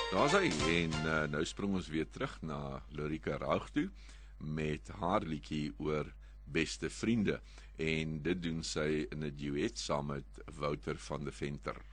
Daar's hy, en nou spring ons weer terug na Lorika Raug toe, met haar liedjie oor beste vriende, en dit doen sy in 'n duet saam met Wouter van de Venter.